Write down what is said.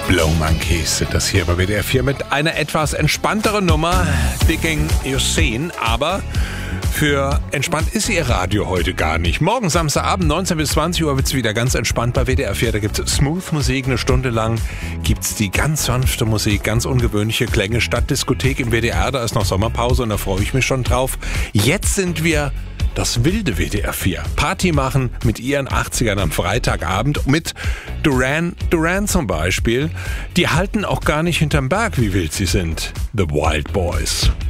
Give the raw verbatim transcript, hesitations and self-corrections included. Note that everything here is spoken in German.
Blow Monkeys sind das hier bei W D R vier mit einer etwas entspannteren Nummer, Digging Your Scene, aber für entspannt ist Ihr Radio heute gar nicht. Morgen Samstagabend, neunzehn bis zwanzig Uhr, wird es wieder ganz entspannt bei W D R vier. Da gibt es Smooth Musik, eine Stunde lang gibt es die ganz sanfte Musik, ganz ungewöhnliche Klänge. Stadtdiskothek im W D R, da ist noch Sommerpause und da freue ich mich schon drauf. Jetzt sind wir das wilde W D R vier. Party machen mit ihren achtzigern am Freitagabend mit Duran Duran zum Beispiel. Die halten auch gar nicht hinterm Berg, wie wild sie sind. The Wild Boys.